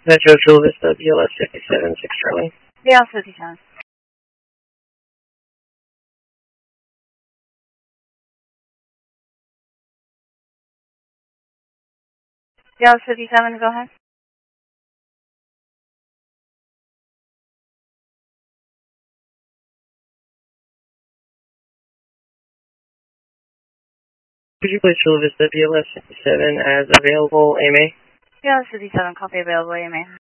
Metro Chula Vista, BLS 57, 6 Charlie. BLS 57. BLS 57, go ahead. Could you place Chula Vista, BLS 57 as available, AMA? BLS 57, copy available, AMA.